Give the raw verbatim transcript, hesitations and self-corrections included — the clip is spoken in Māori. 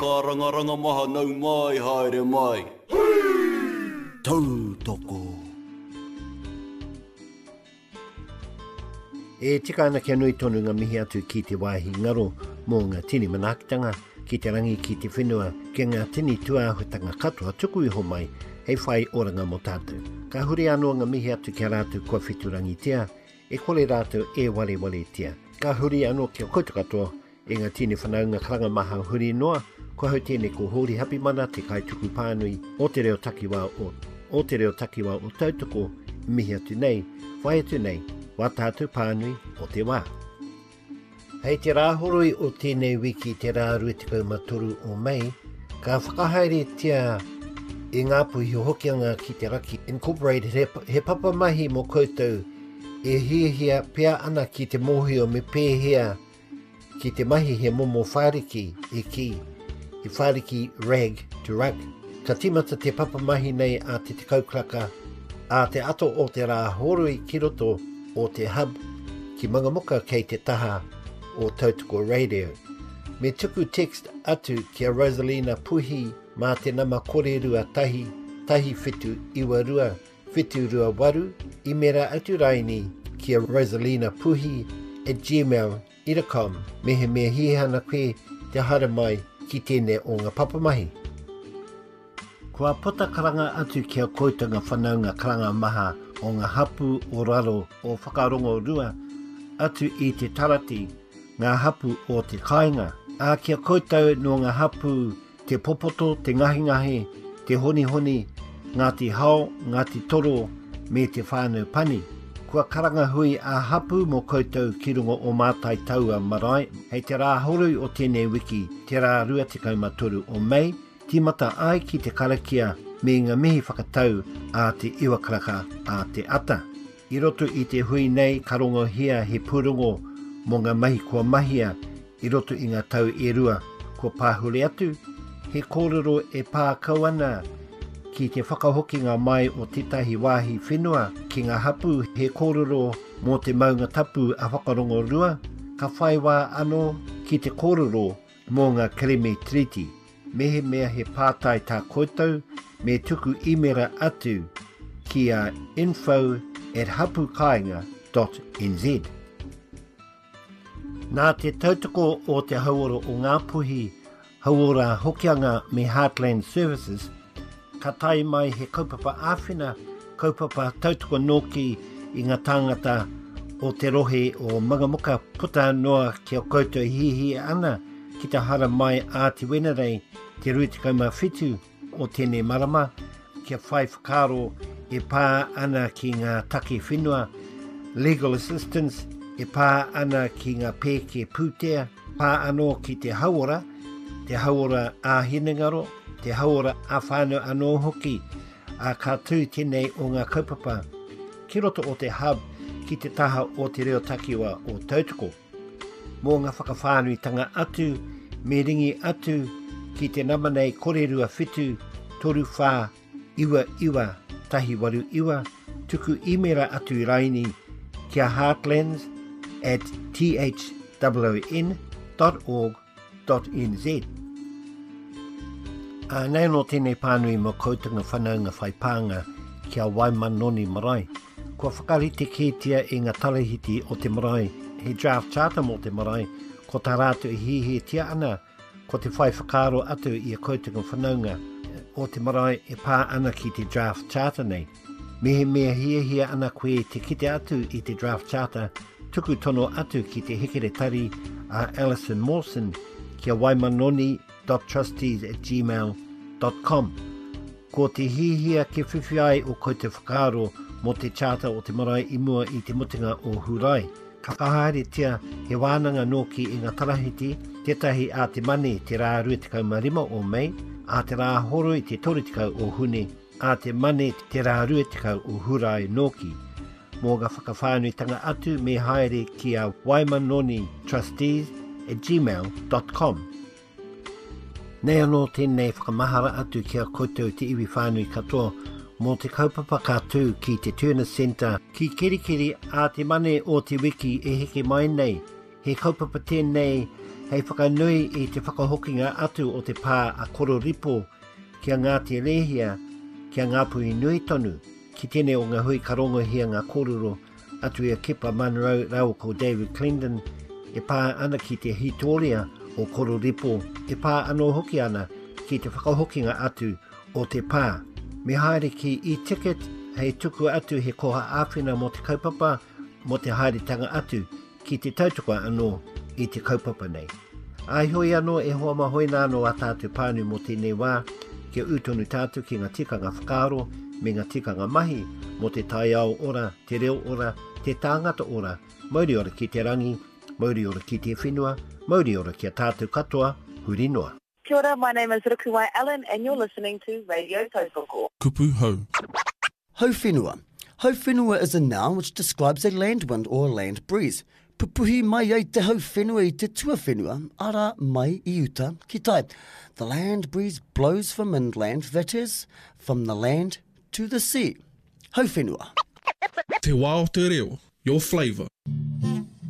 Ka rangaranga maha nau mai haere mai. Tau toko. E tika ana kia nui tonu ngā mihi atu ki te wāhi ngaro mō ngā tini manakitanga ki te rangi ki te whenua ki ngā tini tuāhutanga katoa tuku iho mai hei whai oranga mo tātou. Ka huri anō ngā mihi atu kia rātou kua whiturangi tia e kore rātou e wale wale tia. Ka huri anō kia koutu katoa e ngā tini whanaunga karanga maha huri noa kua hau tēne ko hori hapi mana te kai tuku pānui o te reo takiwa o, o te reo takiwa o tautoko mihi atu nei, whai atu nei, wā tātou pānui o te wā. Hei te rāhoroi o tēnei wiki te rā ruetikau matoru o Mei, ka whakahaere tia e ngā puhi hokianga ki te raki Incorporated he, he papa mahi mo koutou e hiahia pea ana ki te mōhio me pēhea ki te mahi he momo whāriki e ki, i whāriki rag to rug. Ka timata te papa mahi nei a te te kaukraka a te ato o te rāhoroi ki roto o te hub ki mangamuka kei te taha o Tautoko Radio. Me tuku text atu ki a Rosalina Puhi mā te nama kore rua tahi, tahi whitu iwa rua, whitu rua waru, i mera atu raini ki a Rosalina Puhi at gmail dot com. Mehe mea hihana koe te hara mai ki tēne o ngā papamahi. Kua puta karanga atu ki a koitanga whanaunga karanga maha o ngā hapu o raro o whakarongo rua atu i te tarati ngā hapu o te kāinga. A kia koutou no ngā hapu te popoto, te ngahi-ngahi, te honi-honi, Ngāti Hao, Ngāti Toro, me te whānau pani. Kua karanga hui a hapu mo koutou ki rungo o mātai taua marae. Hei te rā horui o tēnei wiki, te rā rua tekau matoru o Mei, timata ai ki te karakia me ngā mihi whakatau a te iwakaraka a te ata. I roto i te hui nei karongo hia he pūrongo mo ngā mahi kua mahia i roto i ngā tau e rua kua pāhure atu. He kōrero e pā kauana ki te whakahokinga mai o tētahi wāhi whenua ki ngā hapu he kōrero mō te maunga tapu a whakarongo rua. Ka whai wā anō ki te kōrero mō ngā Kereme Treaty. Mehe mea he pātai tā koutou me tuku imera atu ki a info at hapukainga dot n z. Nā te tautoko o te hauora o ngā puhi hauora hokianga me Heartland Services, ka tai mai he kaupapa āwhina, kaupapa tautoko noki i ngā tāngata o te rohe o Mangamuka puta noa ki o koutou hihi ana ki te hara mai a te wenerei te ruitikau mā whitu o tēnei marama, kia whai whakaro e pā ana ki ngā take whenua, legal assistance e pā ana ki ngā pēke pūtea, pā anō ki te hauora, te hauora a hinengaro, te hauora a whānau anō hoki, a kātū tēnei o ngā kaupapa, ki roto o te hub ki te taha o te reo takiwa o Tautoko. Mō ngā whakawhānuitanga atu, me ringi atu, ki te namanei korerua whitu, toru whā, iwa iwa, tahi waru iwa, tuku imera atu raini, kia heartlands at t h o n dot org dot n z. A nei no tēnei pānui mo koutunga whanaunga whaipānga kia Waimanoni marae. Kua whakarite kētia e ngā tarahiti o te marae, he draft charter mo te marae, ko tā rātou i hihi tia ana, ko te whai whakaro atu i a koutunga whanaunga o te marae e pā ana ki te draft charter nei. Mehe mea hia hia ana koe te kite atu i te draft charter, tuku tono atu ki te hekere tari a Alison Mawson ki a waimanoni dot trustees at gmail dot com. Ko te hihia ke whiwhiai o koe te whakaro mo te charter o te marae i mua i te mutinga o Hurai. Ka whahaere tia he wānanga noki i ngā tarahiti, tētahi a te mane te rā ruetikau marima o Mei, a te rā horo i te toretikau o Hune, a te mane te rā ruetikau o Hurai noki. Mō ngā whakawhānuitanga atu me haere ki a waimanoni trustees at gmail dot com. Nei anō tēnei whakamahara atu ki a koutou te iwi whānui katoa mō te kaupapa kātū ki te Turner Centre ki Kirikiri a te mane o te wiki e heke mai nei. He kaupapa tēnei hei whakanui i te whakahokinga atu o te pā a kororipo kia ngā te lehia, kia ngā pui nui tonu, ki tene o ngā hui karongo hia ngā kōrero atu ia kipa Monroe rau ko David Clendon, e pā ana ki te hitoria o kororipo, e pā anō hoki ana ki te whakahokinga atu o te pā. Me haere ki i ticket, hei tuku atu he koha āwhina mo te kaupapa, mo te haeretanga atu ki te tautuka anō i te kaupapa nei. Ai hoi anō e hoa mahoina anō a tātou pānu mo tēnei wā, kia utonu tātou ki ngā tikanga whakaaro, me ngā tikanga mahi, mo te tai ao ora, te reo ora, te tāngata ora, mauri ora ki te rangi, mauri ora ki te whenua, mauri ora ki a tātou katoa, huri noa. Kia ora, my name is Rukuwai Allen and you're listening to Radio Tautoko. Kupu hau. Hau whenua. Hau whenua is a noun which describes a land wind or land breeze. Pupuhi mai ai te hau whenua i te tua whenua, ara mai I uta ki tai. The land breeze blows from inland, that is, from the land to the sea. Hau whenua. Te wā o te reo, your flavour.